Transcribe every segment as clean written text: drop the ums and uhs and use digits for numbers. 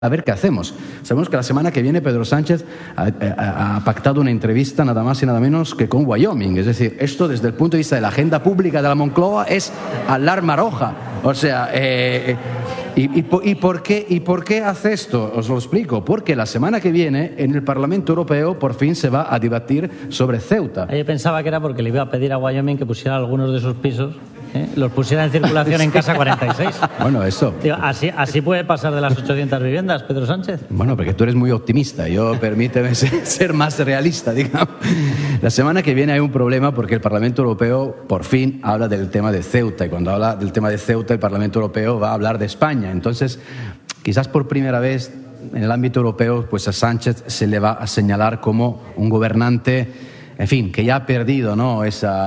a ver qué hacemos. Sabemos que la semana que viene Pedro Sánchez ha pactado una entrevista nada más y nada menos que con Wyoming. Es decir, esto desde el punto de vista de la agenda pública de la Moncloa es alarma roja. O sea, ¿y por qué hace esto? Os lo explico. Porque la semana que viene en el Parlamento Europeo por fin se va a debatir sobre Ceuta. Yo pensaba que era porque le iba a pedir a Wyoming que pusiera algunos de sus pisos, los pusiera en circulación en Casa 46. Bueno, eso. Digo, así puede pasar de las 800 viviendas, Pedro Sánchez. Bueno, porque tú eres muy optimista. Yo permíteme ser más realista, digamos. La semana que viene hay un problema porque el Parlamento Europeo por fin habla del tema de Ceuta. Y cuando habla del tema de Ceuta, el Parlamento Europeo va a hablar de España. Entonces, quizás por primera vez en el ámbito europeo, pues a Sánchez se le va a señalar como un gobernante, en fin, que ya ha perdido, ¿no?,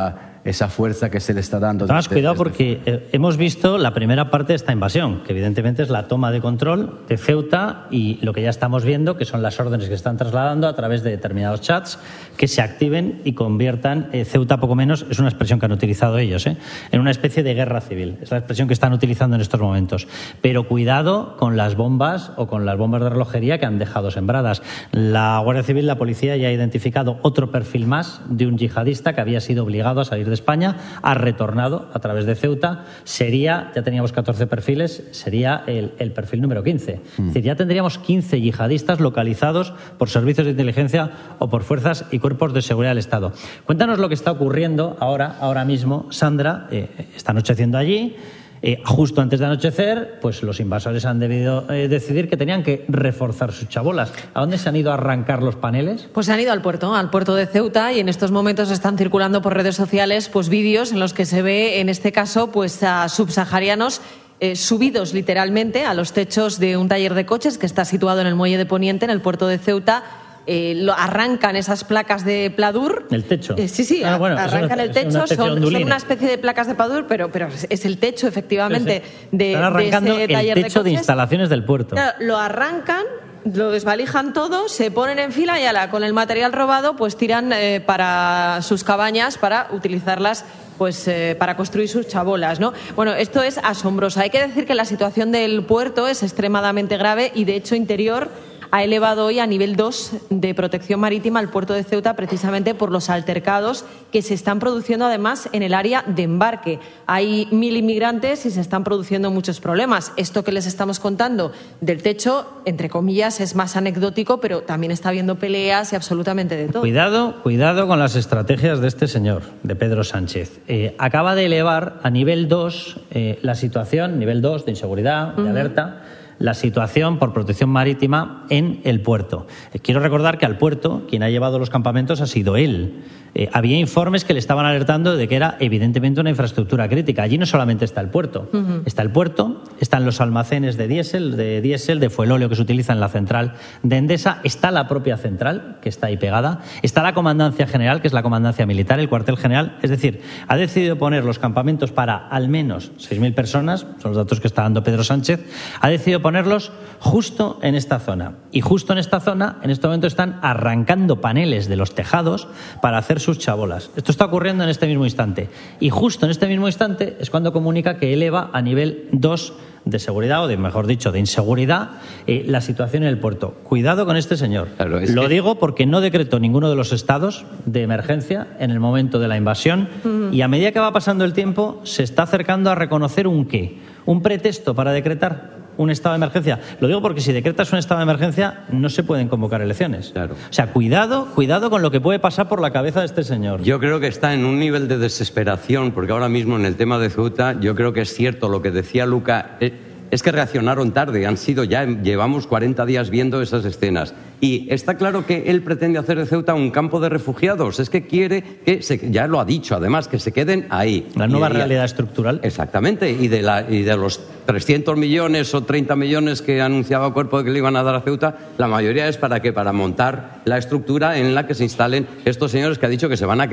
esa fuerza que se le está dando. Además, cuidado porque hemos visto la primera parte de esta invasión, que evidentemente es la toma de control de Ceuta y lo que ya estamos viendo, que son las órdenes que están trasladando a través de determinados chats que se activen y conviertan Ceuta, poco menos, es una expresión que han utilizado ellos, en una especie de guerra civil. Es la expresión que están utilizando en estos momentos. Pero cuidado con las bombas o con las bombas de relojería que han dejado sembradas. La Guardia Civil, la policía, ya ha identificado otro perfil más de un yihadista que había sido obligado a salir de España, ha retornado a través de Ceuta. Sería, ya teníamos 14 perfiles, sería el perfil número 15. Es decir, ya tendríamos 15 yihadistas localizados por servicios de inteligencia o por fuerzas y cuerpos de seguridad del Estado. Cuéntanos lo que está ocurriendo ahora mismo, Sandra. Está anocheciendo allí. Justo antes de anochecer, pues los invasores han debido decidir que tenían que reforzar sus chabolas. ¿A dónde se han ido a arrancar los paneles? Pues se han ido al puerto de Ceuta, y en estos momentos están circulando por redes sociales pues vídeos en los que se ve, en este caso, pues a subsaharianos subidos literalmente a los techos de un taller de coches que está situado en el muelle de Poniente, en el puerto de Ceuta. Arrancan esas placas de pladur. ¿El techo? Sí, arrancan el techo. Son una especie de placas de pladur, pero es el techo, efectivamente, Están arrancando de ese taller el techo de coches. instalaciones del puerto. Claro, lo arrancan, lo desvalijan todo, se ponen en fila y con el material robado pues tiran para sus cabañas para utilizarlas pues para construir sus chabolas, ¿no? Bueno, esto es asombroso. Hay que decir que la situación del puerto es extremadamente grave y, de hecho, Interior ha elevado hoy a nivel 2 de protección marítima al puerto de Ceuta, precisamente por los altercados que se están produciendo además en el área de embarque. Hay 1.000 inmigrantes y se están produciendo muchos problemas. Esto que les estamos contando del techo, entre comillas, es más anecdótico, pero también está habiendo peleas y absolutamente de todo. Cuidado con las estrategias de este señor, de Pedro Sánchez. Acaba de elevar a nivel 2 la situación, nivel 2 de inseguridad, de alerta, la situación por protección marítima en el puerto. Quiero recordar que al puerto quien ha llevado los campamentos ha sido él. Había informes que le estaban alertando de que era evidentemente una infraestructura crítica. Allí no solamente está el puerto, está el puerto, están los almacenes de diésel, de fuelóleo que se utiliza en la central de Endesa, está la propia central que está ahí pegada, está la comandancia general, que es la comandancia militar, el cuartel general. Es decir, ha decidido poner los campamentos para al menos 6.000 personas, son los datos que está dando Pedro Sánchez, ha decidido ponerlos justo en esta zona. Y justo en esta zona, en este momento, están arrancando paneles de los tejados para hacer sus chabolas. Esto está ocurriendo en este mismo instante. Y justo en este mismo instante es cuando comunica que eleva a nivel 2 de seguridad, o mejor dicho, de inseguridad, la situación en el puerto. Cuidado con este señor. Claro, lo digo porque no decretó ninguno de los estados de emergencia en el momento de la invasión, y a medida que va pasando el tiempo se está acercando a reconocer un pretexto para decretar un estado de emergencia. Lo digo porque si decretas un estado de emergencia no se pueden convocar elecciones. Claro. O sea, cuidado con lo que puede pasar por la cabeza de este señor. Yo creo que está en un nivel de desesperación, porque ahora mismo en el tema de Ceuta yo creo que es cierto lo que decía Luca. Es que reaccionaron tarde, llevamos 40 días viendo esas escenas. Y está claro que él pretende hacer de Ceuta un campo de refugiados. Es que quiere que, ya lo ha dicho además, que se queden ahí. La nueva realidad estructural. Exactamente. Y de los 300 millones o 30 millones que anunciaba el cuerpo que le iban a dar a Ceuta, la mayoría es para montar la estructura en la que se instalen estos señores que ha dicho que se van a quedar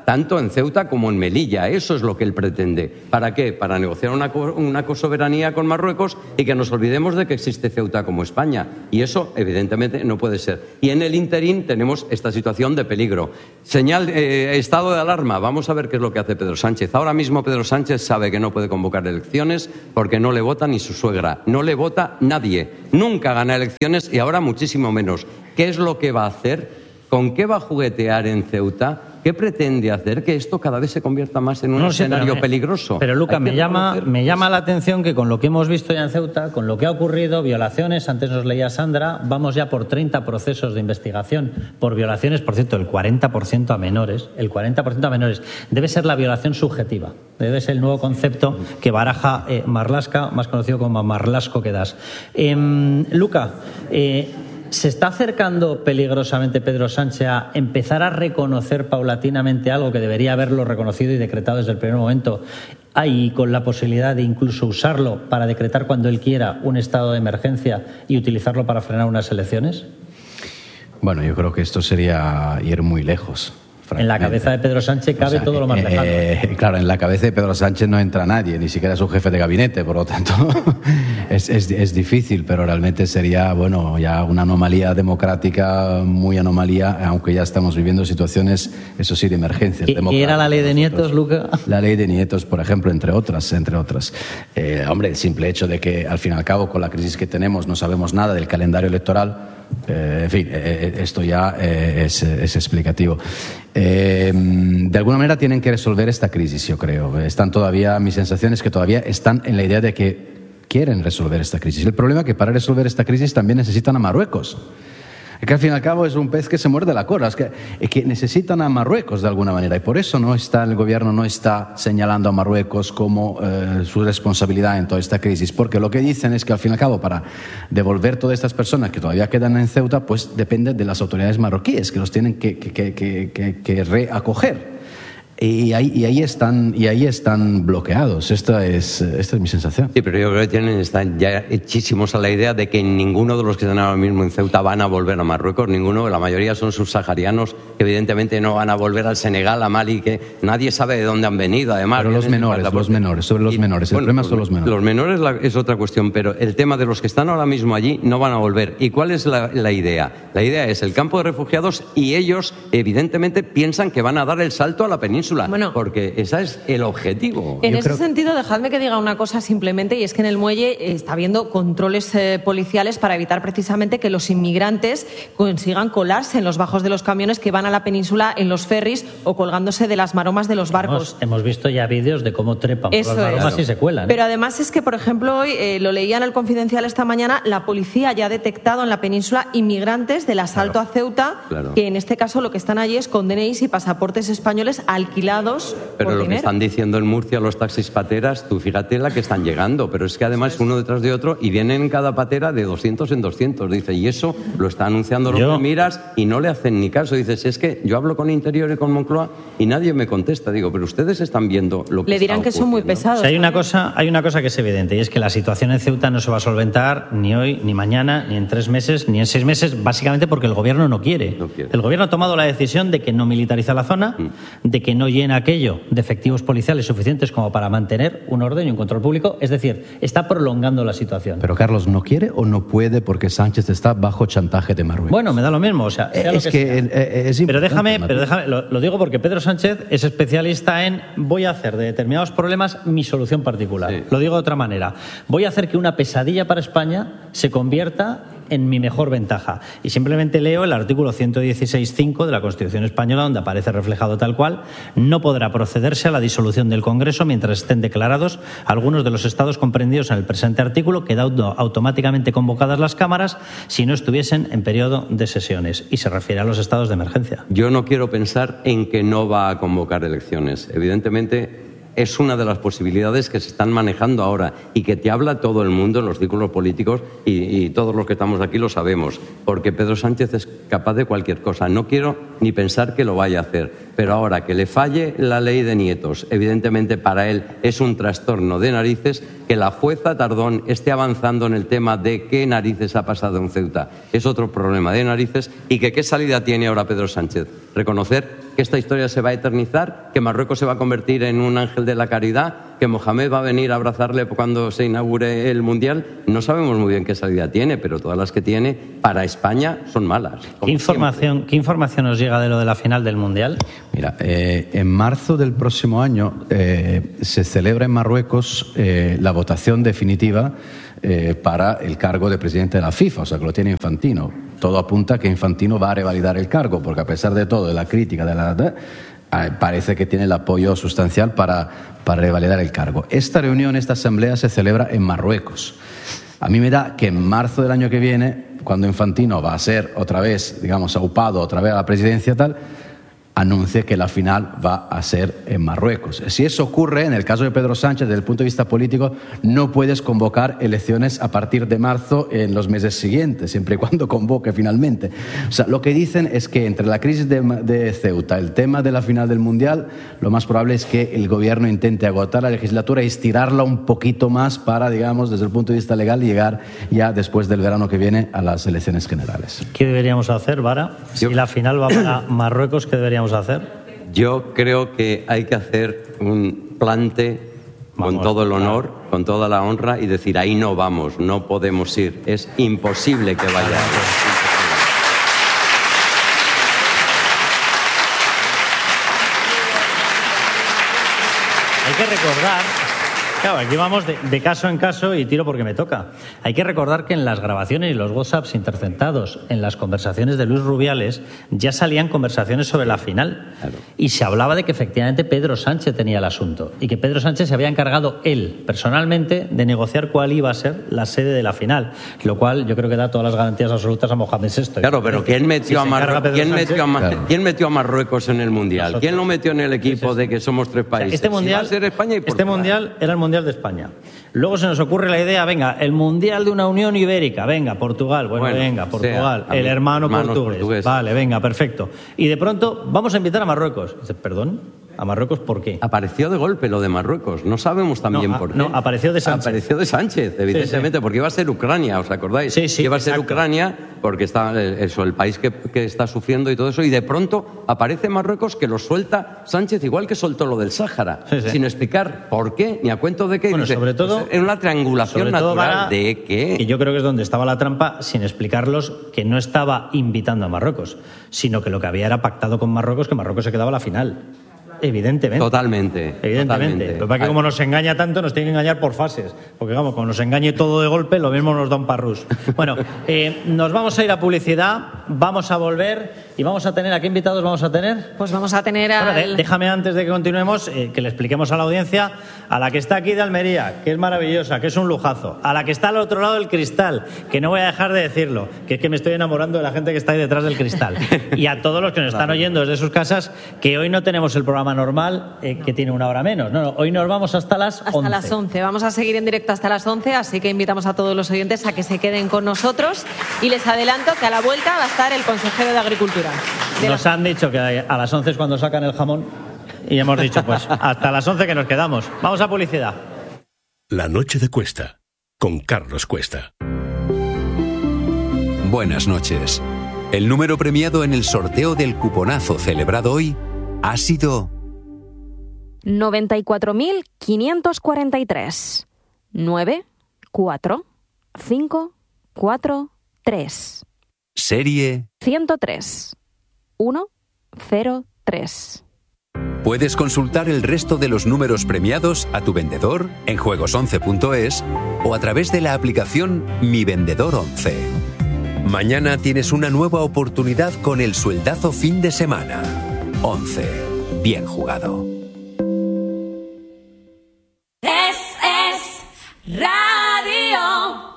tanto en Ceuta como en Melilla. Eso es lo que él pretende. ¿Para qué? Para negociar una cosoberanía con Marruecos y que nos olvidemos de que existe Ceuta como España. Y eso, evidentemente, no puede ser. Y en el interín tenemos esta situación de peligro. Estado de alarma. Vamos a ver qué es lo que hace Pedro Sánchez. Ahora mismo Pedro Sánchez sabe que no puede convocar elecciones porque no le vota ni su suegra. No le vota nadie. Nunca gana elecciones y ahora muchísimo menos. ¿Qué es lo que va a hacer? ¿Con qué va a juguetear en Ceuta? ¿Qué pretende hacer? Que esto cada vez se convierta más en un escenario peligroso. Pero, Luca, me llama la atención que con lo que hemos visto ya en Ceuta, con lo que ha ocurrido, violaciones, antes nos leía Sandra, vamos ya por 30 procesos de investigación por violaciones, por cierto, el 40% a menores. El 40% a menores. Debe ser la violación subjetiva. Debe ser el nuevo concepto que baraja Marlaska, más conocido como Marlasko Quedas. Luca, ¿se está acercando peligrosamente Pedro Sánchez a empezar a reconocer paulatinamente algo que debería haberlo reconocido y decretado desde el primer momento, y con la posibilidad de incluso usarlo para decretar cuando él quiera un estado de emergencia y utilizarlo para frenar unas elecciones? Bueno, yo creo que esto sería ir muy lejos. En la cabeza de Pedro Sánchez cabe todo lo más lejano. Claro, en la cabeza de Pedro Sánchez no entra nadie, ni siquiera su jefe de gabinete, por lo tanto es difícil, pero realmente sería, bueno, ya una anomalía democrática, muy anomalía, aunque ya estamos viviendo situaciones, eso sí, de emergencias. ¿Y era la ley de nietos, Luca? La ley de nietos, por ejemplo, entre otras. Hombre, el simple hecho de que, al fin y al cabo, con la crisis que tenemos, no sabemos nada del calendario electoral. En fin, esto ya es explicativo. De alguna manera tienen que resolver esta crisis, yo creo. Mi sensación es que todavía están en la idea de que quieren resolver esta crisis. El problema es que para resolver esta crisis también necesitan a Marruecos. Es que al fin y al cabo es un pez que se muerde la cola, es que necesitan a Marruecos de alguna manera y por eso el gobierno no está señalando a Marruecos como su responsabilidad en toda esta crisis, porque lo que dicen es que al fin y al cabo para devolver todas estas personas que todavía quedan en Ceuta, pues depende de las autoridades marroquíes que los tienen que reacoger. Y ahí están bloqueados. Esta es mi sensación. Sí, pero yo creo que están ya hechísimos a la idea de que ninguno de los que están ahora mismo en Ceuta van a volver a Marruecos. Ninguno, la mayoría son subsaharianos que evidentemente no van a volver al Senegal, a Mali, que nadie sabe de dónde han venido. Además, pero los menores. El problema son los menores. Los menores es otra cuestión, pero el tema de los que están ahora mismo allí no van a volver. ¿Y cuál es la idea? La idea es el campo de refugiados y ellos evidentemente piensan que van a dar el salto a la península. Bueno, porque ese es el objetivo. En ese sentido, dejadme que diga una cosa simplemente, y es que en el muelle está habiendo controles policiales para evitar precisamente que los inmigrantes consigan colarse en los bajos de los camiones que van a la península en los ferries o colgándose de las maromas de los barcos. Hemos visto ya vídeos de cómo trepan por las maromas y se cuelan. Pero además es que, por ejemplo, hoy lo leía en el Confidencial esta mañana, la policía ya ha detectado en la península inmigrantes del asalto a Ceuta, que en este caso lo que están allí es con DNIs y pasaportes españoles alquilados. Pero lo dinero. Que están diciendo en Murcia los taxis pateras, tú fíjate la que están llegando, pero es que además uno detrás de otro y vienen en cada patera de 200 en 200, dice, y eso lo está anunciando los que miras y no le hacen ni caso. Dices, es que yo hablo con Interior y con Moncloa y nadie me contesta. Digo, pero ustedes están viendo lo que le dirán está que son muy pesados. O sea, hay una cosa que es evidente y es que la situación en Ceuta no se va a solventar ni hoy, ni mañana, ni en 3 meses, ni en 6 meses, básicamente porque el gobierno no quiere. El gobierno ha tomado la decisión de que no militariza la zona, de que no llena aquello de efectivos policiales suficientes como para mantener un orden y un control público, es decir, está prolongando la situación. Pero Carlos, ¿no quiere o no puede porque Sánchez está bajo chantaje de Marruecos? Bueno, me da lo mismo, o sea, sea es lo que es pero déjame, lo digo porque Pedro Sánchez es especialista en voy a hacer de determinados problemas mi solución particular. Sí. Lo digo de otra manera. Voy a hacer que una pesadilla para España se convierta en mi mejor ventaja. Y simplemente leo el artículo 116.5 de la Constitución española, donde aparece reflejado tal cual: no podrá procederse a la disolución del Congreso mientras estén declarados algunos de los estados comprendidos en el presente artículo, quedando automáticamente convocadas las cámaras si no estuviesen en periodo de sesiones. Y se refiere a los estados de emergencia. Yo no quiero pensar en que no va a convocar elecciones. Evidentemente, es una de las posibilidades que se están manejando ahora y que te habla todo el mundo en los círculos políticos y todos los que estamos aquí lo sabemos, porque Pedro Sánchez es capaz de cualquier cosa. No quiero ni pensar que lo vaya a hacer, pero ahora que le falle la ley de nietos, evidentemente para él es un trastorno de narices, que la jueza Tardón esté avanzando en el tema de qué narices ha pasado en Ceuta. Es otro problema de narices. Y que qué salida tiene ahora Pedro Sánchez. Reconocer que esta historia se va a eternizar, que Marruecos se va a convertir en un ángel de la caridad, que Mohamed va a venir a abrazarle cuando se inaugure el Mundial. No sabemos muy bien qué salida tiene, pero todas las que tiene para España son malas. ¿Qué información nos llega de lo de la final del Mundial? Mira, en marzo del próximo año se celebra en Marruecos la votación definitiva para el cargo de presidente de la FIFA, o sea que lo tiene Infantino. Todo apunta a que Infantino va a revalidar el cargo, porque a pesar de todo, de la crítica, parece que tiene el apoyo sustancial para revalidar el cargo. Esta reunión, esta asamblea se celebra en Marruecos. A mí me da que en marzo del año que viene, cuando Infantino va a ser otra vez, digamos, aupado otra vez a la presidencia tal, anuncie que la final va a ser en Marruecos. Si eso ocurre, en el caso de Pedro Sánchez, desde el punto de vista político, no puedes convocar elecciones a partir de marzo en los meses siguientes, siempre y cuando convoque finalmente. O sea, lo que dicen es que entre la crisis de Ceuta, el tema de la final del Mundial, lo más probable es que el gobierno intente agotar la legislatura y estirarla un poquito más para, digamos, desde el punto de vista legal, llegar ya después del verano que viene a las elecciones generales. ¿Qué deberíamos hacer, Vara? Si la final va para Marruecos, ¿qué deberíamos hacer? Yo creo que hay que hacer un plante con todo el honor, con toda la honra y decir, ahí no vamos, no podemos ir, es imposible que vayamos. Hay que recordar, claro, aquí vamos de caso en caso y tiro porque me toca. Hay que recordar que en las grabaciones y los WhatsApps interceptados en las conversaciones de Luis Rubiales ya salían conversaciones sobre la final. Claro. Y se hablaba de que efectivamente Pedro Sánchez tenía el asunto y que Pedro Sánchez se había encargado él personalmente de negociar cuál iba a ser la sede de la final, lo cual yo creo que da todas las garantías absolutas a Mohamed VI. Claro, pero ¿quién metió, ¿quién metió a Marruecos en el Mundial? Nosotros. ¿Quién lo metió en el equipo de que somos tres países? Este Mundial, si va a ser España y Portugal. Este Mundial era el Mundial de España. Luego se nos ocurre la idea, venga, el Mundial de una Unión Ibérica, venga, Portugal, venga, Portugal, el hermano portugués. Vale, venga, perfecto. Y de pronto vamos a invitar a Marruecos. Dice, ¿perdón? ¿A Marruecos por qué? Apareció de golpe lo de Marruecos, no sabemos también por qué. No, apareció de Sánchez. Apareció de Sánchez, evidentemente, sí. Porque iba a ser Ucrania, ¿os acordáis? Sí, iba a ser exacto. Ucrania porque está el país que está sufriendo y todo eso, y de pronto aparece Marruecos que lo suelta Sánchez igual que soltó lo del Sáhara, sin explicar por qué, ni a cuento de qué. Bueno, dice, sobre todo... Pues, en una triangulación natural de qué. Y yo creo que es donde estaba la trampa, sin explicarlos, que no estaba invitando a Marruecos, sino que lo que había era pactado con Marruecos, que Marruecos se quedaba a la final. Evidentemente. Totalmente. Lo que pasa es que como nos engaña tanto, nos tiene que engañar por fases. Porque, vamos, como nos engañe todo de golpe, lo mismo nos da un parrús. Bueno, nos vamos a ir a publicidad, vamos a volver y vamos a tener... ¿A qué invitados vamos a tener? Pues vamos a tener a... Bueno, déjame antes de que continuemos que le expliquemos a la audiencia a la que está aquí de Almería, que es maravillosa, que es un lujazo, a la que está al otro lado del cristal, que no voy a dejar de decirlo, que es que me estoy enamorando de la gente que está ahí detrás del cristal. Y a todos los que nos están oyendo desde sus casas, que hoy no tenemos el programa normal, que tiene una hora menos. No, hoy nos vamos hasta las 11. Hasta las 11. Vamos a seguir en directo hasta las 11, así que invitamos a todos los oyentes a que se queden con nosotros. Y les adelanto que a la vuelta va a estar el consejero de Agricultura. Nos han dicho que a las 11 es cuando sacan el jamón y hemos dicho, pues, hasta las 11 que nos quedamos. Vamos a publicidad. La noche de Cuesta, con Carlos Cuesta. Buenas noches. El número premiado en el sorteo del cuponazo celebrado hoy ha sido 94.543 94543. Serie 103 103. Puedes consultar el resto de los números premiados a tu vendedor en juegos11.es o a través de la aplicación Mi Vendedor 11. Mañana tienes una nueva oportunidad con el sueldazo fin de semana. 11. Bien jugado. Es radio.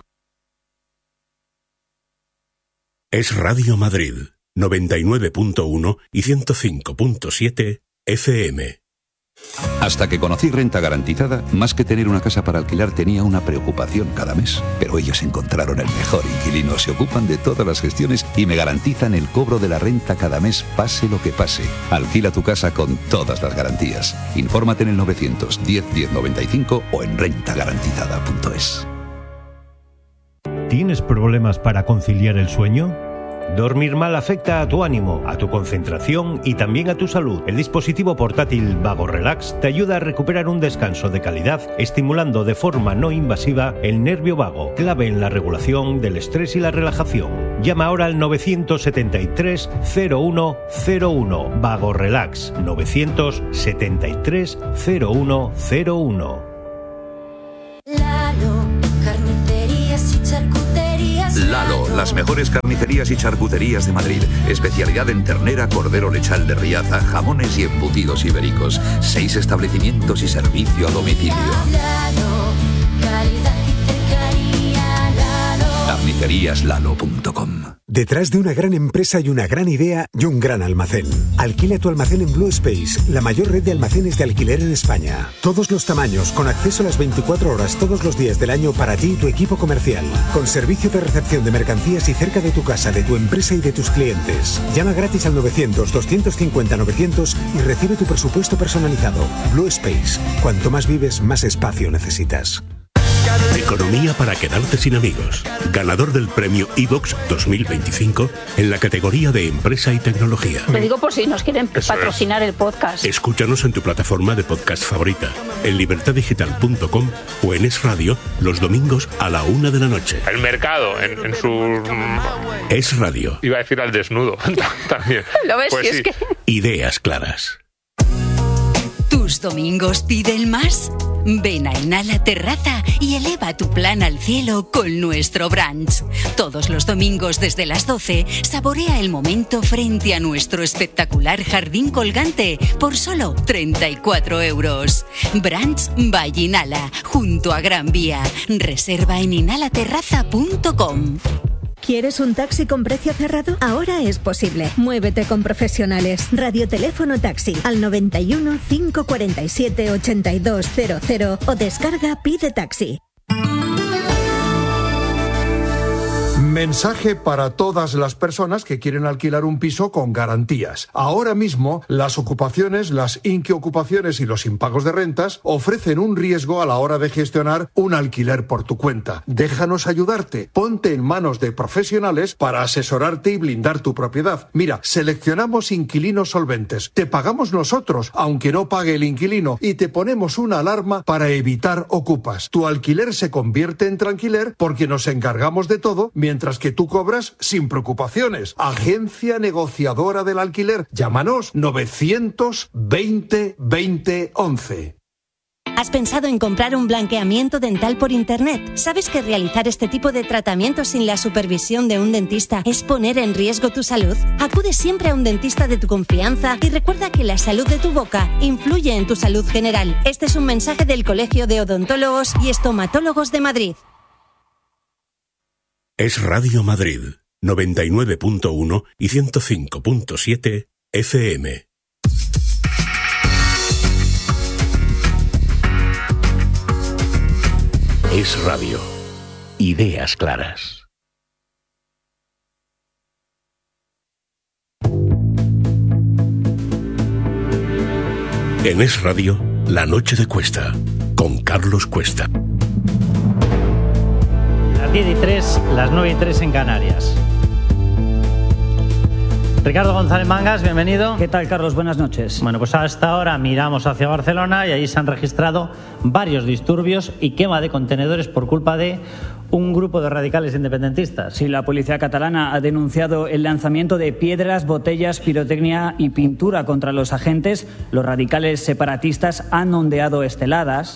Es Radio Madrid, 99.1 y 105.7 FM. Hasta que conocí Renta Garantizada, más que tener una casa para alquilar tenía una preocupación cada mes. Pero ellos encontraron el mejor inquilino, se ocupan de todas las gestiones y me garantizan el cobro de la renta cada mes, pase lo que pase. Alquila tu casa con todas las garantías. Infórmate en el 910 1095 o en rentagarantizada.es. ¿Tienes problemas para conciliar el sueño? Dormir mal afecta a tu ánimo, a tu concentración y también a tu salud. El dispositivo portátil Vago Relax te ayuda a recuperar un descanso de calidad, estimulando de forma no invasiva el nervio vago, clave en la regulación del estrés y la relajación. Llama ahora al 973 0101. Vago Relax 973 0101. Lalo, las mejores carnicerías y charcuterías de Madrid. Especialidad en ternera, cordero lechal de Riaza, jamones y embutidos ibéricos. 6 establecimientos y servicio a domicilio. Carniceríaslalo.com. Detrás de una gran empresa hay una gran idea y un gran almacén. Alquila tu almacén en Blue Space, la mayor red de almacenes de alquiler en España. Todos los tamaños, con acceso a las 24 horas todos los días del año para ti y tu equipo comercial. Con servicio de recepción de mercancías y cerca de tu casa, de tu empresa y de tus clientes. Llama gratis al 900-250-900 y recibe tu presupuesto personalizado. Blue Space. Cuanto más vives, más espacio necesitas. Economía para quedarte sin amigos. Ganador del premio iVoox 2025 en la categoría de empresa y tecnología. Lo digo por si nos quieren patrocinar el podcast. Escúchanos en tu plataforma de podcast favorita, en libertadigital.com o en Es Radio los domingos a la 1 de la noche. El mercado en su... Es Radio. Iba a decir al desnudo también. ¿Lo ves? Pues si sí. es que... Ideas claras. ¿Tus domingos piden más? Ven a Inhala Terraza y eleva tu plan al cielo con nuestro brunch. Todos los domingos desde las 12, saborea el momento frente a nuestro espectacular jardín colgante por solo 34 euros. Brunch by Inhala, junto a Gran Vía. Reserva en inhalaterraza.com. ¿Quieres un taxi con precio cerrado? Ahora es posible. Muévete con profesionales. Radioteléfono Taxi al 91 547 8200 o descarga Pide Taxi. Mensaje para todas las personas que quieren alquilar un piso con garantías. Ahora mismo, las ocupaciones, las inquiocupaciones y los impagos de rentas ofrecen un riesgo a la hora de gestionar un alquiler por tu cuenta. Déjanos ayudarte. Ponte en manos de profesionales para asesorarte y blindar tu propiedad. Mira, seleccionamos inquilinos solventes. Te pagamos nosotros, aunque no pague el inquilino, y te ponemos una alarma para evitar ocupas. Tu alquiler se convierte en tranquiler porque nos encargamos de todo, mientras que tú cobras sin preocupaciones. Agencia negociadora del alquiler. Llámanos 920 20 11. ¿Has pensado en comprar un blanqueamiento dental por internet? ¿Sabes que realizar este tipo de tratamientos sin la supervisión de un dentista es poner en riesgo tu salud? Acude siempre a un dentista de tu confianza y recuerda que la salud de tu boca influye en tu salud general. Este es un mensaje del Colegio de Odontólogos y Estomatólogos de Madrid. Es Radio Madrid, 99.1 y 105.7 FM. Es Radio. Ideas claras. En Es Radio, La Noche de Cuesta, con Carlos Cuesta. Las 10:03, las 9:03 en Canarias. Ricardo González Mangas, bienvenido. ¿Qué tal, Carlos? Buenas noches. Bueno, pues hasta ahora miramos hacia Barcelona y allí se han registrado varios disturbios y quema de contenedores por culpa de un grupo de radicales independentistas. Sí, la policía catalana ha denunciado el lanzamiento de piedras, botellas, pirotecnia y pintura contra los agentes. Los radicales separatistas han ondeado esteladas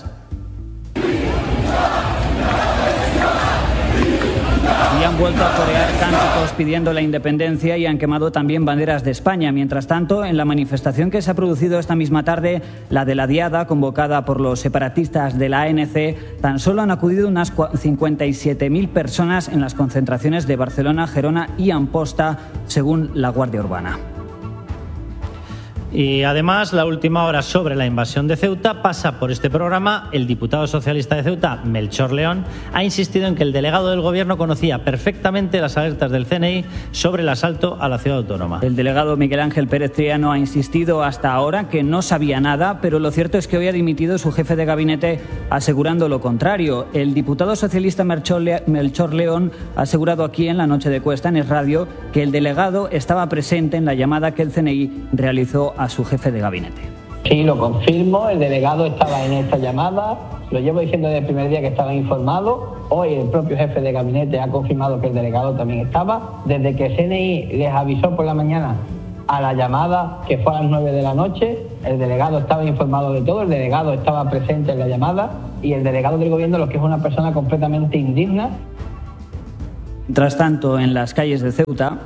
y han vuelto a corear cánticos pidiendo la independencia y han quemado también banderas de España. Mientras tanto, en la manifestación que se ha producido esta misma tarde, la de la Diada, convocada por los separatistas de la ANC, tan solo han acudido unas 57.000 personas en las concentraciones de Barcelona, Gerona y Amposta, según la Guardia Urbana. Y además, la última hora sobre la invasión de Ceuta pasa por este programa. El diputado socialista de Ceuta, Melchor León, ha insistido en que el delegado del Gobierno conocía perfectamente las alertas del CNI sobre el asalto a la ciudad autónoma. El delegado Miguel Ángel Pérez Triano ha insistido hasta ahora que no sabía nada, pero lo cierto es que hoy ha dimitido su jefe de gabinete asegurando lo contrario. El diputado socialista Melchor León ha asegurado aquí en La Noche de Cuesta, en Es Radio, que el delegado estaba presente en la llamada que el CNI realizó a su jefe de gabinete. Sí, lo confirmo, el delegado estaba en esta llamada, lo llevo diciendo desde el primer día que estaba informado, hoy el propio jefe de gabinete ha confirmado que el delegado también estaba, desde que CNI les avisó por la mañana a la llamada que fue a las 9 de la noche, el delegado estaba informado de todo, el delegado estaba presente en la llamada y el delegado del gobierno, lo que es una persona completamente indigna. Mientras tanto, en las calles de Ceuta,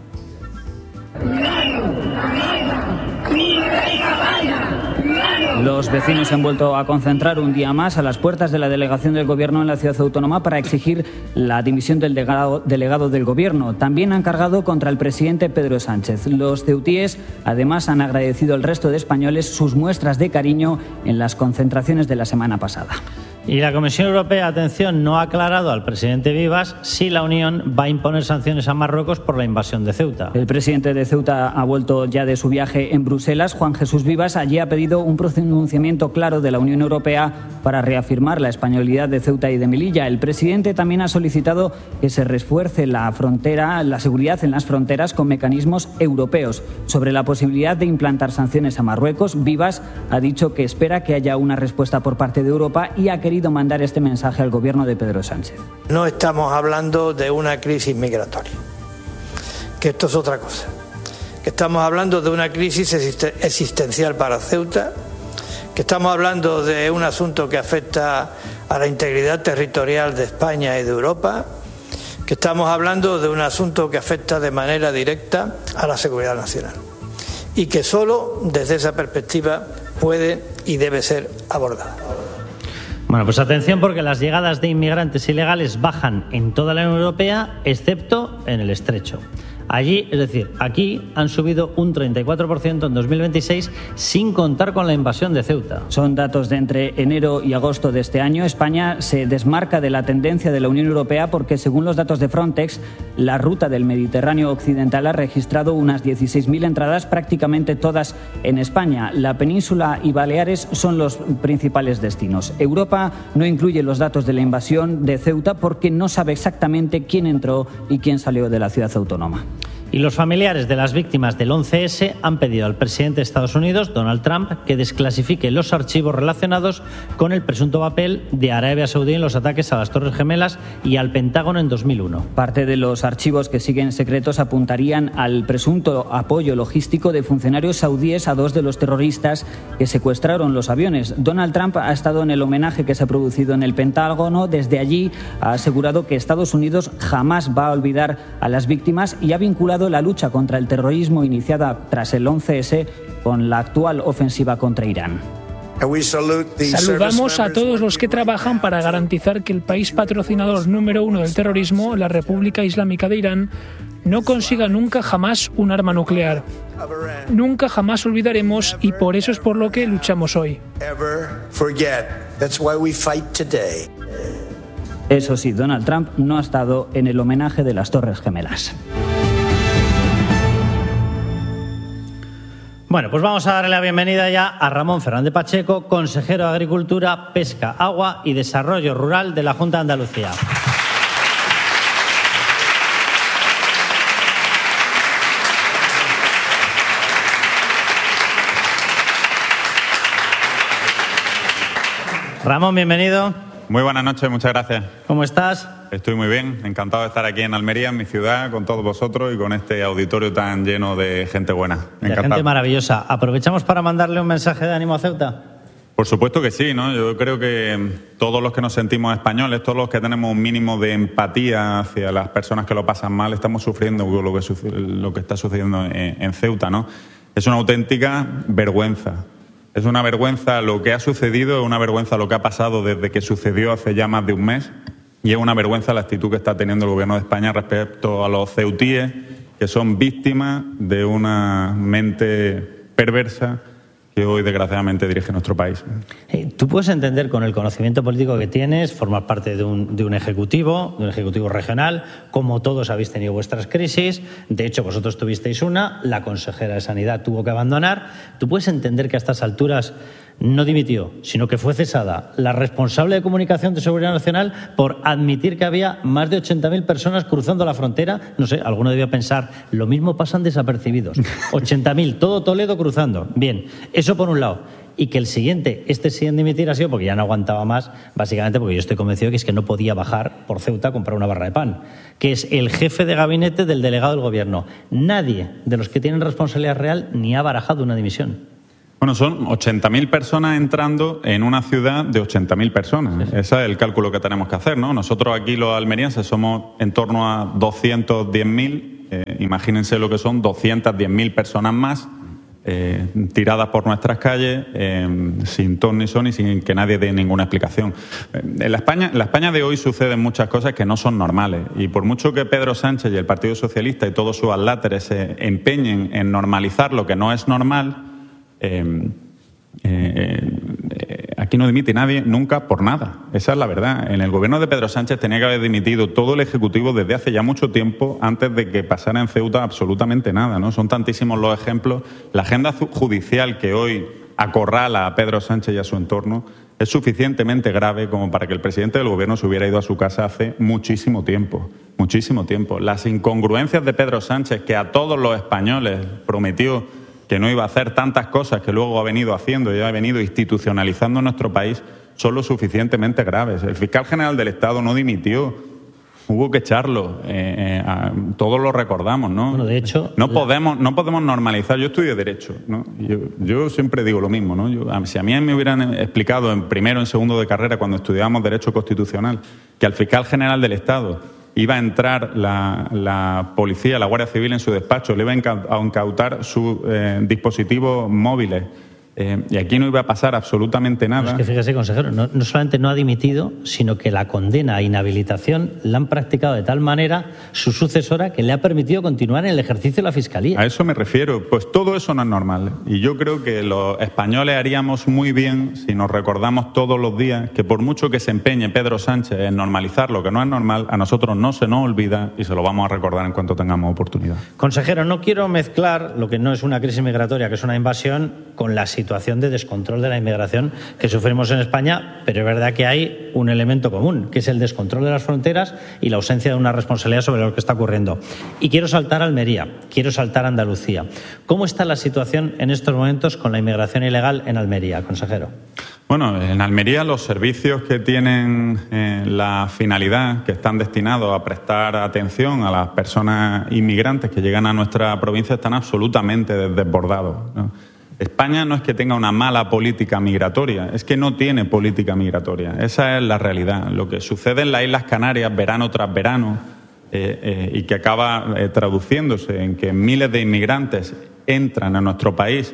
los vecinos se han vuelto a concentrar un día más a las puertas de la delegación del Gobierno en la ciudad autónoma para exigir la dimisión del delegado del Gobierno. También han cargado contra el presidente Pedro Sánchez. Los ceutíes, además, han agradecido al resto de españoles sus muestras de cariño en las concentraciones de la semana pasada. Y la Comisión Europea, atención, no ha aclarado al presidente Vivas si la Unión va a imponer sanciones a Marruecos por la invasión de Ceuta. El presidente de Ceuta ha vuelto ya de su viaje en Bruselas. Juan Jesús Vivas allí ha pedido un pronunciamiento claro de la Unión Europea para reafirmar la españolidad de Ceuta y de Melilla. El presidente también ha solicitado que se refuerce la seguridad en las fronteras con mecanismos europeos. Sobre la posibilidad de implantar sanciones a Marruecos, Vivas ha dicho que espera que haya una respuesta por parte de Europa y ha querido mandar este mensaje al gobierno de Pedro Sánchez. No estamos hablando de una crisis migratoria, que esto es otra cosa. Que estamos hablando de una crisis existencial para Ceuta, que estamos hablando de un asunto que afecta a la integridad territorial de España y de Europa, que estamos hablando de un asunto que afecta de manera directa a la seguridad nacional y que solo desde esa perspectiva puede y debe ser abordada. Bueno, pues atención porque las llegadas de inmigrantes ilegales bajan en toda la Unión Europea, excepto en el Estrecho. Allí, es decir, aquí han subido un 34% en 2026 sin contar con la invasión de Ceuta. Son datos de entre enero y agosto de este año. España se desmarca de la tendencia de la Unión Europea porque, según los datos de Frontex, la ruta del Mediterráneo occidental ha registrado unas 16.000 entradas, prácticamente todas en España. La península y Baleares son los principales destinos. Europa no incluye los datos de la invasión de Ceuta porque no sabe exactamente quién entró y quién salió de la ciudad autónoma. Y los familiares de las víctimas del 11S han pedido al presidente de Estados Unidos, Donald Trump, que desclasifique los archivos relacionados con el presunto papel de Arabia Saudí en los ataques a las Torres Gemelas y al Pentágono en 2001. Parte de los archivos que siguen secretos apuntarían al presunto apoyo logístico de funcionarios saudíes a dos de los terroristas que secuestraron los aviones. Donald Trump ha estado en el homenaje que se ha producido en el Pentágono. Desde allí ha asegurado que Estados Unidos jamás va a olvidar a las víctimas y ha vinculado la lucha contra el terrorismo iniciada tras el 11S con la actual ofensiva contra Irán. Saludamos a todos los que trabajan para garantizar que el país patrocinador número 1 del terrorismo, la República Islámica de Irán, no consiga nunca jamás un arma nuclear. Nunca jamás olvidaremos y por eso es por lo que luchamos hoy. Eso sí, Donald Trump no ha estado en el homenaje de las Torres Gemelas. Bueno, pues vamos a darle la bienvenida ya a Ramón Fernández Pacheco, consejero de Agricultura, Pesca, Agua y Desarrollo Rural de la Junta de Andalucía. Ramón, bienvenido. Muy buenas noches, muchas gracias. ¿Cómo estás? Estoy muy bien, encantado de estar aquí en Almería, en mi ciudad, con todos vosotros y con este auditorio tan lleno de gente buena. De gente maravillosa. ¿Aprovechamos para mandarle un mensaje de ánimo a Ceuta? Por supuesto que sí, ¿no? Yo creo que todos los que nos sentimos españoles, todos los que tenemos un mínimo de empatía hacia las personas que lo pasan mal, estamos sufriendo lo que está sucediendo en Ceuta, ¿no? Es una auténtica vergüenza. Es una vergüenza lo que ha sucedido, es una vergüenza lo que ha pasado desde que sucedió hace ya más de un mes y es una vergüenza la actitud que está teniendo el Gobierno de España respecto a los ceutíes que son víctimas de una mente perversa que hoy desgraciadamente dirige nuestro país. Tú puedes entender, con el conocimiento político que tienes, formar parte de un ejecutivo regional, como todos habéis tenido vuestras crisis. De hecho, vosotros tuvisteis una, la consejera de Sanidad tuvo que abandonar. Tú puedes entender que a estas alturas no dimitió, sino que fue cesada la responsable de comunicación de Seguridad Nacional por admitir que había más de 80.000 personas cruzando la frontera. No sé, alguno debía pensar, lo mismo pasan desapercibidos. 80.000, todo Toledo cruzando. Bien, eso por un lado. Y que el siguiente, sin dimitir, ha sido porque ya no aguantaba más, básicamente porque yo estoy convencido que es que no podía bajar por Ceuta a comprar una barra de pan, que es el jefe de gabinete del delegado del Gobierno. Nadie de los que tienen responsabilidad real ni ha barajado una dimisión. Bueno, son 80.000 personas entrando en una ciudad de 80.000 personas. Sí. Ese es el cálculo que tenemos que hacer, ¿no? Nosotros aquí, los almerienses, somos en torno a 210.000. Imagínense lo que son 210.000 personas más tiradas por nuestras calles sin ton ni son y sin que nadie dé ninguna explicación. En la España de hoy suceden muchas cosas que no son normales, y por mucho que Pedro Sánchez y el Partido Socialista y todos sus adláteres se empeñen en normalizar lo que no es normal, aquí no dimite nadie nunca por nada. Esa es la verdad. En el gobierno de Pedro Sánchez tenía que haber dimitido todo el Ejecutivo desde hace ya mucho tiempo, antes de que pasara en Ceuta absolutamente nada, ¿no? Son tantísimos los ejemplos. La agenda judicial que hoy acorrala a Pedro Sánchez y a su entorno es suficientemente grave como para que el presidente del gobierno se hubiera ido a su casa hace muchísimo tiempo. Muchísimo tiempo. Las incongruencias de Pedro Sánchez, que a todos los españoles prometió que no iba a hacer tantas cosas que luego ha venido haciendo y ha venido institucionalizando en nuestro país, son lo suficientemente graves. El fiscal general del Estado no dimitió, hubo que echarlo, todos lo recordamos, ¿no? Bueno, de hecho, no podemos normalizar. Yo estudio Derecho, ¿no? Yo siempre digo lo mismo, ¿no? Si a mí me hubieran explicado en primero, en segundo de carrera, cuando estudiábamos Derecho Constitucional, que al fiscal general del Estado iba a entrar la policía, la Guardia Civil en su despacho, le iba a incautar sus dispositivos móviles, y aquí no iba a pasar absolutamente nada. Es que fíjese, consejero, no solamente no ha dimitido, sino que la condena a inhabilitación la han practicado de tal manera su sucesora que le ha permitido continuar en el ejercicio de la Fiscalía. A eso me refiero. Pues todo eso no es normal. Y yo creo que los españoles haríamos muy bien si nos recordamos todos los días que por mucho que se empeñe Pedro Sánchez en normalizar lo que no es normal, a nosotros no se nos olvida y se lo vamos a recordar en cuanto tengamos oportunidad. Consejero, no quiero mezclar lo que no es una crisis migratoria, que es una invasión, con la situación de descontrol de la inmigración que sufrimos en España, pero es verdad que hay un elemento común, que es el descontrol de las fronteras y la ausencia de una responsabilidad sobre lo que está ocurriendo. Y quiero saltar a Almería, quiero saltar a Andalucía. ¿Cómo está la situación en estos momentos con la inmigración ilegal en Almería, consejero? Bueno, en Almería los servicios que tienen la finalidad, que están destinados a prestar atención a las personas inmigrantes que llegan a nuestra provincia, están absolutamente desbordados, ¿no? España no es que tenga una mala política migratoria, es que no tiene política migratoria. Esa es la realidad. Lo que sucede en las Islas Canarias, verano tras verano, y que acaba traduciéndose en que miles de inmigrantes entran a nuestro país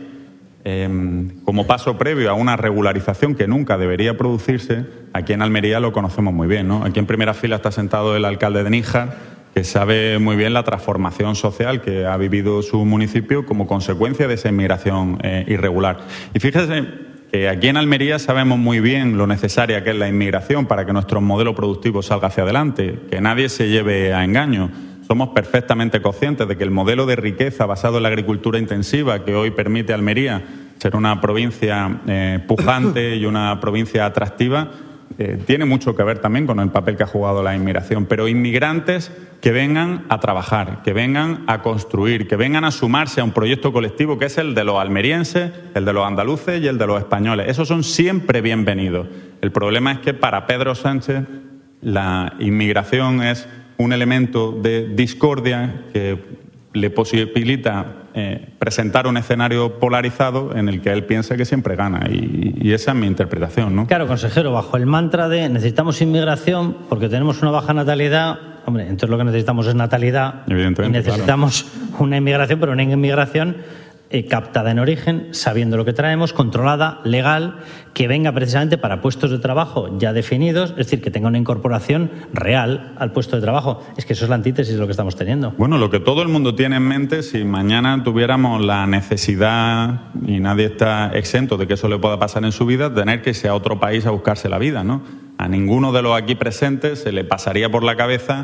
como paso previo a una regularización que nunca debería producirse, aquí en Almería lo conocemos muy bien, ¿no? Aquí en primera fila está sentado el alcalde de Níjar, que sabe muy bien la transformación social que ha vivido su municipio como consecuencia de esa inmigración irregular. Y fíjese que aquí en Almería sabemos muy bien lo necesaria que es la inmigración para que nuestro modelo productivo salga hacia adelante, que nadie se lleve a engaño. Somos perfectamente conscientes de que el modelo de riqueza basado en la agricultura intensiva que hoy permite a Almería ser una provincia pujante y una provincia atractiva tiene mucho que ver también con el papel que ha jugado la inmigración, pero inmigrantes que vengan a trabajar, que vengan a construir, que vengan a sumarse a un proyecto colectivo que es el de los almerienses, el de los andaluces y el de los españoles. Esos son siempre bienvenidos. El problema es que para Pedro Sánchez la inmigración es un elemento de discordia que le posibilita presentar un escenario polarizado en el que él piensa que siempre gana, y esa es mi interpretación, ¿no? Claro, consejero, bajo el mantra de necesitamos inmigración porque tenemos una baja natalidad, hombre, entonces lo que necesitamos es natalidad y necesitamos una inmigración, pero una inmigración captada en origen, sabiendo lo que traemos, controlada, legal, que venga precisamente para puestos de trabajo ya definidos, es decir, que tenga una incorporación real al puesto de trabajo. Es que eso es la antítesis de lo que estamos teniendo. Bueno, lo que todo el mundo tiene en mente, si mañana tuviéramos la necesidad, y nadie está exento de que eso le pueda pasar en su vida, tener que irse a otro país a buscarse la vida, ¿no? A ninguno de los aquí presentes se le pasaría por la cabeza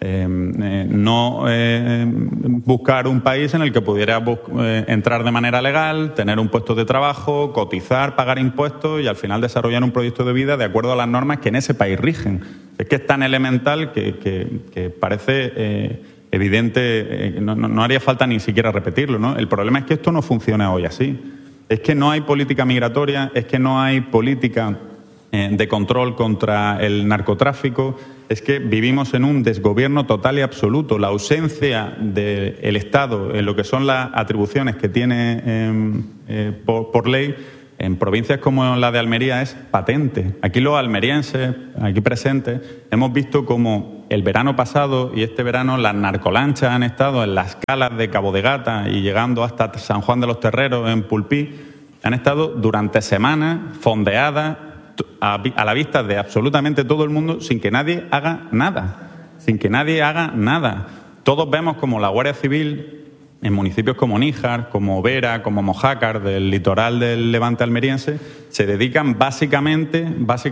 buscar un país en el que pudiera entrar de manera legal, tener un puesto de trabajo, cotizar, pagar impuestos y al final desarrollar un proyecto de vida de acuerdo a las normas que en ese país rigen. Es que es tan elemental que parece evidente, no haría falta ni siquiera repetirlo, ¿no? El problema es que esto no funciona hoy así. Es que no hay política migratoria, es que no hay política de control contra el narcotráfico. Es que vivimos en un desgobierno total y absoluto. La ausencia del Estado en lo que son las atribuciones que tiene por ley en provincias como la de Almería es patente. Aquí los almerienses, aquí presentes, hemos visto como el verano pasado y este verano las narcolanchas han estado en las calas de Cabo de Gata y llegando hasta San Juan de los Terreros en Pulpí. Han estado durante semanas fondeadas a la vista de absolutamente todo el mundo sin que nadie haga nada. Sin que nadie haga nada. Todos vemos como la Guardia Civil en municipios como Níjar, como Vera, como Mojácar, del litoral del Levante almeriense, se dedican básicamente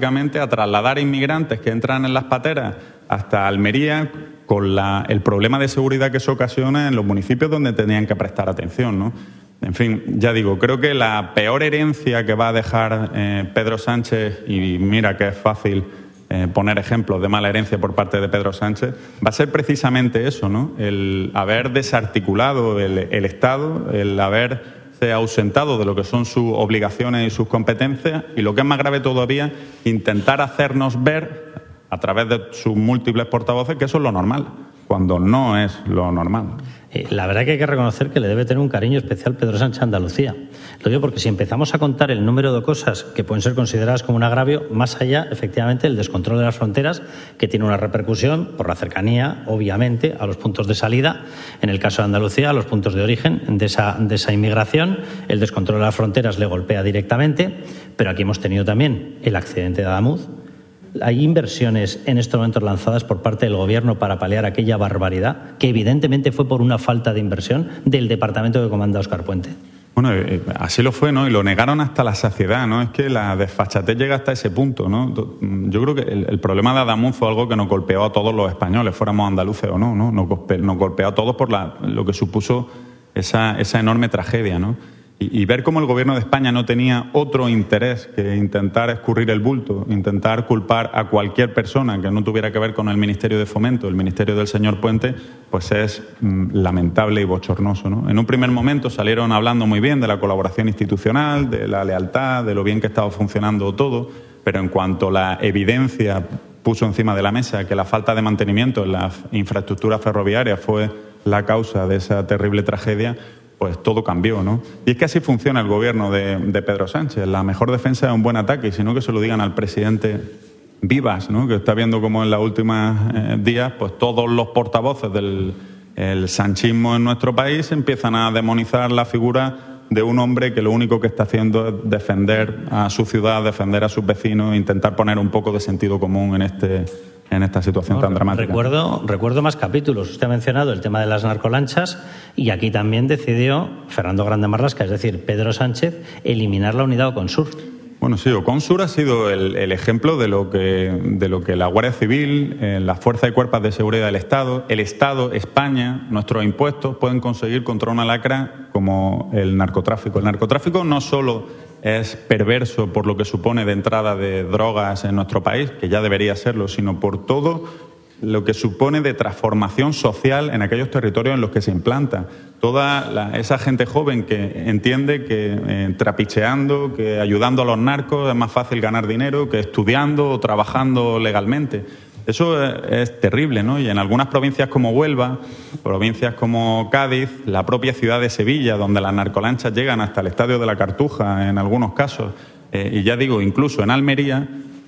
a trasladar inmigrantes que entran en las pateras hasta Almería con el problema de seguridad que eso ocasiona en los municipios donde tenían que prestar atención, ¿no? En fin, ya digo, creo que la peor herencia que va a dejar Pedro Sánchez, y mira que es fácil poner ejemplos de mala herencia por parte de Pedro Sánchez, va a ser precisamente eso, ¿no? El haber desarticulado el Estado, el haberse ausentado de lo que son sus obligaciones y sus competencias, y lo que es más grave todavía, intentar hacernos ver, a través de sus múltiples portavoces, que eso es lo normal, cuando no es lo normal. La verdad que hay que reconocer que le debe tener un cariño especial Pedro Sánchez a Andalucía. Lo digo porque si empezamos a contar el número de cosas que pueden ser consideradas como un agravio, más allá, efectivamente, el descontrol de las fronteras, que tiene una repercusión por la cercanía, obviamente, a los puntos de salida, en el caso de Andalucía, a los puntos de origen de esa inmigración. El descontrol de las fronteras le golpea directamente, pero aquí hemos tenido también el accidente de Adamuz. Hay inversiones en estos momentos lanzadas por parte del Gobierno para paliar aquella barbaridad, que evidentemente fue por una falta de inversión del departamento que comanda Óscar Puente. Bueno, así lo fue, ¿no? Y lo negaron hasta la saciedad, ¿no? Es que la desfachatez llega hasta ese punto, ¿no? Yo creo que el problema de Adamuz fue algo que nos golpeó a todos los españoles, fuéramos andaluces o no, ¿no? Nos golpeó a todos por lo que supuso esa enorme tragedia, ¿no? Y ver cómo el Gobierno de España no tenía otro interés que intentar escurrir el bulto, intentar culpar a cualquier persona que no tuviera que ver con el Ministerio de Fomento, el Ministerio del señor Puente, pues es lamentable y bochornoso, ¿no? En un primer momento salieron hablando muy bien de la colaboración institucional, de la lealtad, de lo bien que estaba funcionando todo, pero en cuanto la evidencia puso encima de la mesa que la falta de mantenimiento en las infraestructuras ferroviarias fue la causa de esa terrible tragedia, pues todo cambió, ¿no? Y es que así funciona el gobierno de Pedro Sánchez. La mejor defensa es un buen ataque, y si no, que se lo digan al presidente Vivas, ¿no? Que está viendo como en los últimos días, pues todos los portavoces del sanchismo en nuestro país empiezan a demonizar la figura de un hombre que lo único que está haciendo es defender a su ciudad, defender a sus vecinos e intentar poner un poco de sentido común en esta situación tan dramática. Recuerdo más capítulos. Usted ha mencionado el tema de las narcolanchas, y aquí también decidió Fernando Grande Marlasca, es decir, Pedro Sánchez, eliminar la unidad Oconsur. Bueno, sí, Oconsur ha sido el ejemplo de lo que la Guardia Civil, las fuerzas y cuerpos de seguridad del Estado, el Estado, España, nuestros impuestos pueden conseguir contra una lacra como el narcotráfico. El narcotráfico no solo es perverso por lo que supone de entrada de drogas en nuestro país, que ya debería serlo, sino por todo lo que supone de transformación social en aquellos territorios en los que se implanta. Toda esa gente joven que entiende que trapicheando, que ayudando a los narcos es más fácil ganar dinero que estudiando o trabajando legalmente. Eso es terrible, ¿no? Y en algunas provincias como Huelva, provincias como Cádiz, la propia ciudad de Sevilla, donde las narcolanchas llegan hasta el Estadio de la Cartuja en algunos casos, y ya digo, incluso en Almería,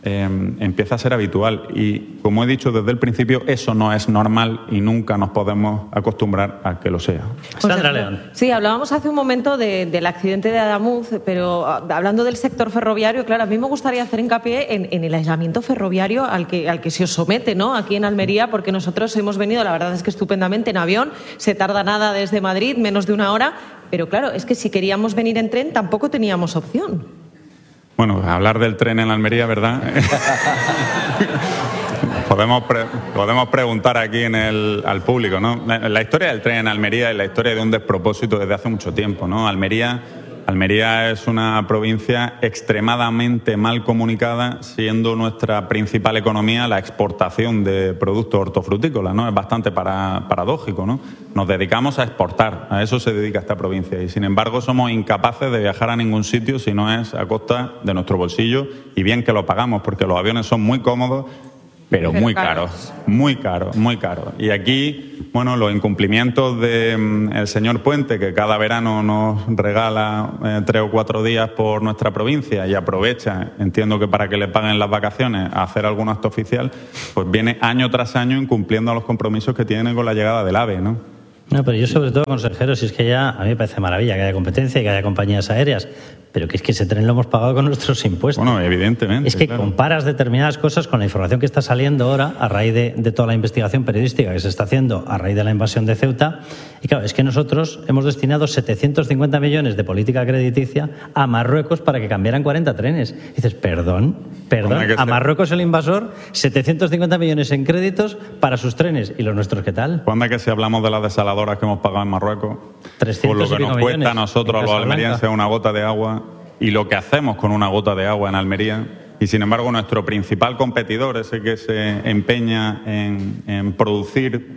empieza a ser habitual. Y, como he dicho desde el principio, eso no es normal y nunca nos podemos acostumbrar a que lo sea. Sandra León. Sí, hablábamos hace un momento del accidente de Adamuz, pero hablando del sector ferroviario, claro, a mí me gustaría hacer hincapié en el aislamiento ferroviario al que se os somete, ¿no?, aquí en Almería, porque nosotros hemos venido, la verdad es que estupendamente, en avión, se tarda nada desde Madrid, menos de 1 hora, pero claro, es que si queríamos venir en tren tampoco teníamos opción. Bueno, hablar del tren en Almería, ¿verdad? Podemos preguntar aquí al público, ¿no? La historia del tren en Almería es la historia de un despropósito desde hace mucho tiempo, ¿no? Almería es una provincia extremadamente mal comunicada, siendo nuestra principal economía la exportación de productos hortofrutícolas, ¿no? Es bastante paradójico, ¿no? Nos dedicamos a exportar, a eso se dedica esta provincia, y sin embargo somos incapaces de viajar a ningún sitio si no es a costa de nuestro bolsillo, y bien que lo pagamos, porque los aviones son muy cómodos, pero muy caros, muy caros, muy caros. Y aquí, bueno, los incumplimientos del señor Puente, que cada verano nos regala 3 o 4 días por nuestra provincia y aprovecha, entiendo que para que le paguen las vacaciones, a hacer algún acto oficial, pues viene año tras año incumpliendo los compromisos que tiene con la llegada del AVE, ¿no? No, pero yo sobre todo, consejero, si es que ya a mí me parece maravilla que haya competencia y que haya compañías aéreas, pero que es que ese tren lo hemos pagado con nuestros impuestos. Bueno, evidentemente. Es que comparas determinadas cosas con la información que está saliendo ahora a raíz de toda la investigación periodística que se está haciendo a raíz de la invasión de Ceuta. Y claro, es que nosotros hemos destinado 750 millones de política crediticia a Marruecos para que cambiaran 40 trenes. Y dices, perdón, a Marruecos el invasor, 750 millones en créditos para sus trenes. ¿Y los nuestros qué tal? ¿Cuándo es que si hablamos de las desaladoras que hemos pagado en Marruecos, por lo que nos cuesta a nosotros, a los almerienses, una gota de agua, y lo que hacemos con una gota de agua en Almería, y sin embargo nuestro principal competidor, ese que se empeña en producir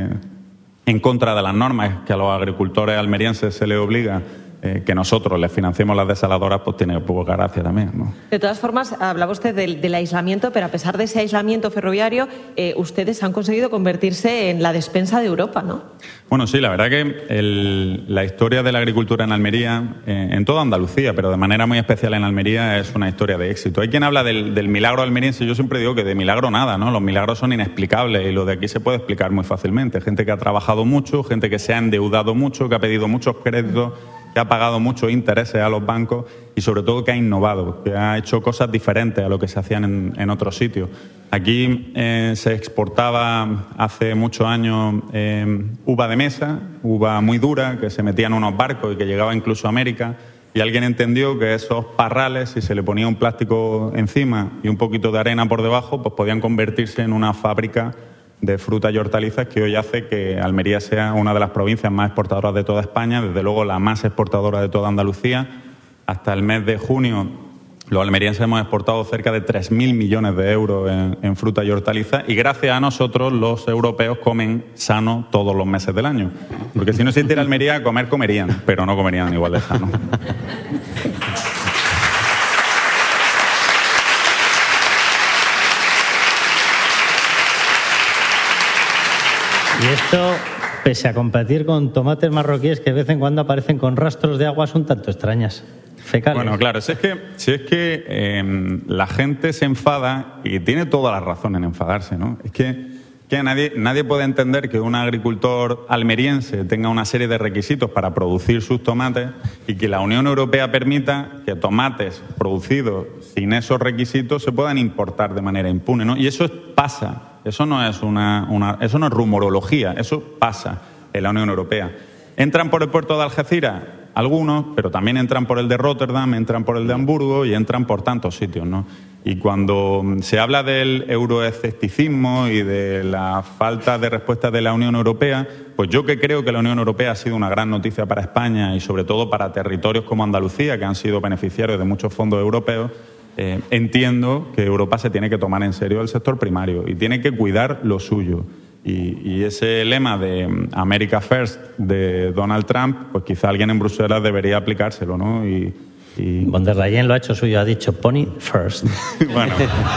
en contra de las normas que a los agricultores almerienses se les obliga, que nosotros les financiemos las desaladoras, pues tiene poca gracia también, ¿no? De todas formas, hablaba usted del aislamiento, pero a pesar de ese aislamiento ferroviario, ustedes han conseguido convertirse en la despensa de Europa, ¿no? Bueno, sí, la verdad que la historia de la agricultura en Almería, en toda Andalucía, pero de manera muy especial en Almería, es una historia de éxito. Hay quien habla del milagro almeriense, yo siempre digo que de milagro nada, ¿no? Los milagros son inexplicables y lo de aquí se puede explicar muy fácilmente. Gente que ha trabajado mucho, gente que se ha endeudado mucho, que ha pedido muchos créditos, que ha pagado muchos intereses a los bancos y sobre todo que ha innovado, que ha hecho cosas diferentes a lo que se hacían en otros sitios. Aquí se exportaba hace muchos años uva de mesa, uva muy dura, que se metía en unos barcos y que llegaba incluso a América, y alguien entendió que esos parrales, si se le ponía un plástico encima y un poquito de arena por debajo, pues podían convertirse en una fábrica de frutas y hortalizas que hoy hace que Almería sea una de las provincias más exportadoras de toda España, desde luego la más exportadora de toda Andalucía. Hasta el mes de junio los almerienses hemos exportado cerca de 3.000 millones de euros en frutas y hortalizas, y gracias a nosotros los europeos comen sano todos los meses del año. Porque si no existiera Almería, comerían, pero no comerían igual de sano. Y esto, pese a competir con tomates marroquíes que de vez en cuando aparecen con rastros de aguas un tanto extrañas, fecales. Bueno, claro, si es que la gente se enfada, y tiene toda la razón en enfadarse, ¿no? Es que nadie puede entender que un agricultor almeriense tenga una serie de requisitos para producir sus tomates y que la Unión Europea permita que tomates producidos sin esos requisitos se puedan importar de manera impune, ¿no? Y eso pasa. Eso no es eso no es rumorología, eso pasa en la Unión Europea. ¿Entran por el puerto de Algeciras? Algunos, pero también entran por el de Rotterdam, entran por el de Hamburgo y entran por tantos sitios, ¿no? Y cuando se habla del euroescepticismo y de la falta de respuesta de la Unión Europea, pues yo que creo que la Unión Europea ha sido una gran noticia para España y sobre todo para territorios como Andalucía, que han sido beneficiarios de muchos fondos europeos, entiendo que Europa se tiene que tomar en serio el sector primario y tiene que cuidar lo suyo. Y ese lema de America First de Donald Trump, pues quizá alguien en Bruselas debería aplicárselo, ¿no? Y Von der Leyen lo ha hecho suyo, ha dicho Pony First. Bueno.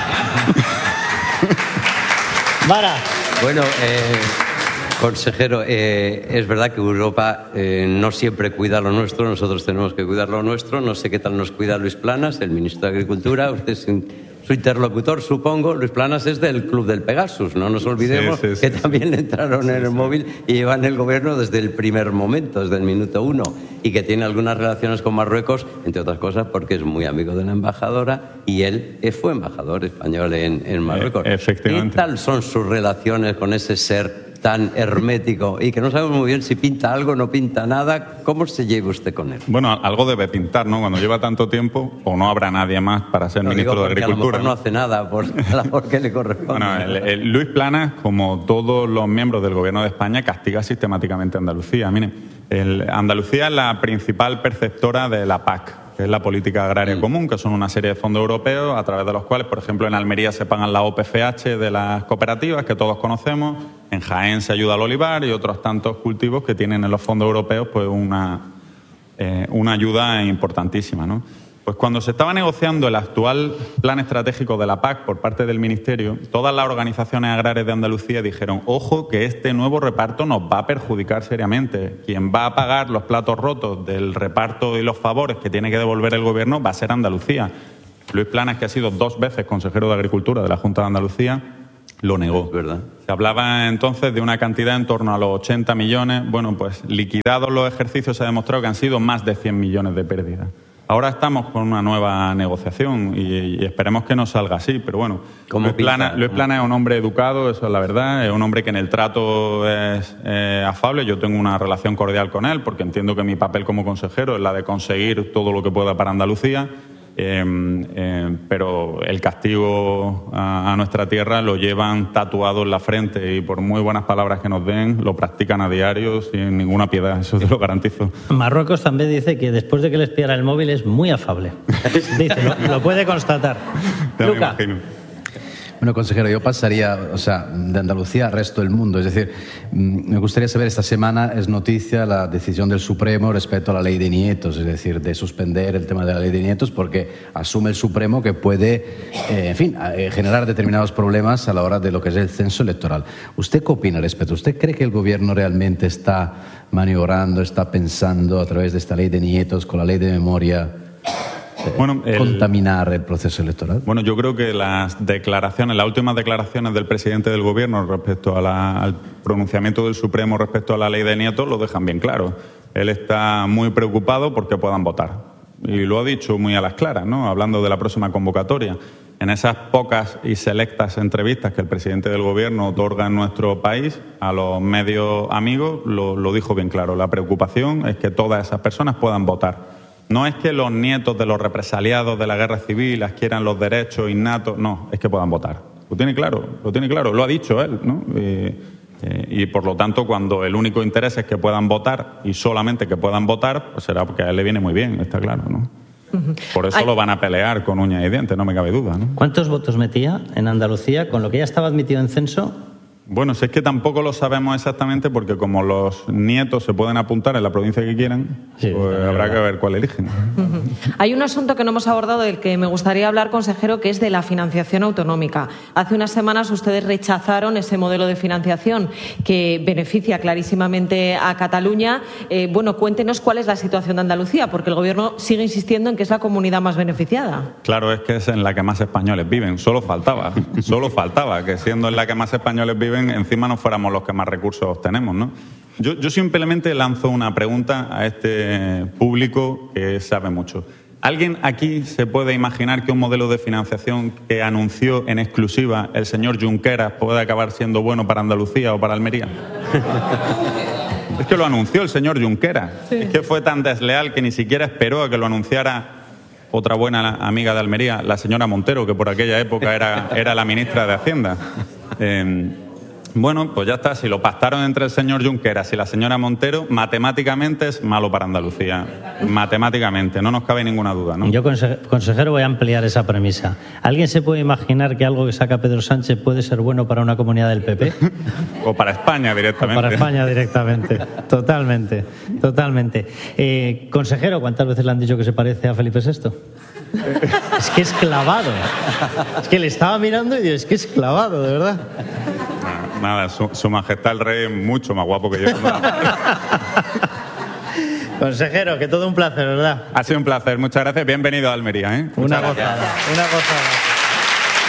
Vara. Bueno, consejero, es verdad que Europa no siempre cuida lo nuestro, nosotros tenemos que cuidar lo nuestro. No sé qué tal nos cuida Luis Planas, el ministro de Agricultura. Usted Su interlocutor, supongo, Luis Planas, es del Club del Pegasus. No nos olvidemos que también entraron en el móvil y llevan el gobierno desde el primer momento, desde el minuto 1, y que tiene algunas relaciones con Marruecos, entre otras cosas porque es muy amigo de la embajadora y él fue embajador español en Marruecos. Efectivamente. ¿Qué tal son sus relaciones con ese ser tan hermético y que no sabemos muy bien si pinta algo o no pinta nada? ¿Cómo se lleva usted con él? Bueno, algo debe pintar, ¿no? Cuando lleva tanto tiempo, o no habrá nadie más para ser ministro de Agricultura. A lo mejor no hace nada por la labor que le corresponde. Bueno, Luis Planas, como todos los miembros del Gobierno de España, castiga sistemáticamente a Andalucía. Miren, Andalucía es la principal perceptora de la PAC, que es la Política Agraria Común, que son una serie de fondos europeos a través de los cuales, por ejemplo, en Almería se pagan la OPFH de las cooperativas, que todos conocemos, en Jaén se ayuda al olivar y otros tantos cultivos que tienen en los fondos europeos pues una ayuda importantísima, ¿no? Pues cuando se estaba negociando el actual plan estratégico de la PAC por parte del Ministerio, todas las organizaciones agrarias de Andalucía dijeron: ojo, que este nuevo reparto nos va a perjudicar seriamente. Quien va a pagar los platos rotos del reparto y los favores que tiene que devolver el Gobierno va a ser Andalucía. Luis Planas, que ha sido 2 veces consejero de Agricultura de la Junta de Andalucía, lo negó. ¿Verdad? Se hablaba entonces de una cantidad en torno a los 80 millones. Bueno, pues liquidados los ejercicios se ha demostrado que han sido más de 100 millones de pérdidas. Ahora estamos con una nueva negociación y esperemos que no salga así, pero bueno, Luis Planas es un hombre educado, eso es la verdad, es un hombre que en el trato es afable. Yo tengo una relación cordial con él porque entiendo que mi papel como consejero es la de conseguir todo lo que pueda para Andalucía. Pero el castigo a nuestra tierra lo llevan tatuado en la frente y por muy buenas palabras que nos den, lo practican a diario sin ninguna piedad, eso te lo garantizo. Marruecos también dice que después de que les pillara el móvil es muy afable. Dice, lo puede constatar. Luca. Bueno, consejero, yo pasaría, de Andalucía al resto del mundo. Es decir, me gustaría saber, esta semana es noticia la decisión del Supremo respecto a la ley de nietos, es decir, de suspender el tema de la ley de nietos porque asume el Supremo que puede, generar determinados problemas a la hora de lo que es el censo electoral. ¿Usted qué opina al respecto? ¿Usted cree que el Gobierno realmente está maniobrando, está pensando a través de esta ley de nietos, con la ley de memoria, contaminar el proceso electoral? Bueno, yo creo que las últimas declaraciones del presidente del Gobierno respecto al pronunciamiento del Supremo respecto a la ley de nietos lo dejan bien claro. Él está muy preocupado porque puedan votar. Y lo ha dicho muy a las claras, ¿no? Hablando de la próxima convocatoria. En esas pocas y selectas entrevistas que el presidente del Gobierno otorga en nuestro país a los medios amigos, lo dijo bien claro. La preocupación es que todas esas personas puedan votar. No es que los nietos de los represaliados de la guerra civil adquieran los derechos innatos, no, es que puedan votar. Lo tiene claro, lo ha dicho él, ¿no? Y por lo tanto, cuando el único interés es que puedan votar y solamente que puedan votar, pues será porque a él le viene muy bien, está claro, ¿no? Por eso lo van a pelear con uñas y dientes, no me cabe duda, ¿no? ¿Cuántos votos metía en Andalucía con lo que ya estaba admitido en censo? Bueno, si es que tampoco lo sabemos exactamente porque como los nietos se pueden apuntar en la provincia que quieran, pues habrá que ver cuál eligen. Hay un asunto que no hemos abordado del que me gustaría hablar, consejero, que es de la financiación autonómica. Hace unas semanas ustedes rechazaron ese modelo de financiación que beneficia clarísimamente a Cataluña. Cuéntenos cuál es la situación de Andalucía, porque el Gobierno sigue insistiendo en que es la comunidad más beneficiada. Claro, es que es en la que más españoles viven. Solo faltaba que siendo en la que más españoles viven, encima no fuéramos los que más recursos tenemos, ¿no? Yo simplemente lanzo una pregunta a este público que sabe mucho. ¿Alguien aquí se puede imaginar que un modelo de financiación que anunció en exclusiva el señor Junqueras puede acabar siendo bueno para Andalucía o para Almería? Es que lo anunció el señor Junqueras. Sí. Es que fue tan desleal que ni siquiera esperó a que lo anunciara otra buena amiga de Almería, la señora Montero, que por aquella época era la ministra de Hacienda. Bueno, pues ya está, si lo pactaron entre el señor Junqueras y la señora Montero, matemáticamente es malo para Andalucía. Matemáticamente, no nos cabe ninguna duda, ¿no? Yo, consejero, voy a ampliar esa premisa. ¿Alguien se puede imaginar que algo que saca Pedro Sánchez puede ser bueno para una comunidad del PP? O para España directamente. O para España directamente, totalmente. Consejero, ¿cuántas veces le han dicho que se parece a Felipe VI? Es que es clavado. Es que le estaba mirando y digo, es que es clavado, de verdad. Nada, su majestad el rey es mucho más guapo que yo. Consejero, que todo un placer, ¿verdad? Ha sido un placer, muchas gracias. Bienvenido a Almería, ¿eh? Una gozada.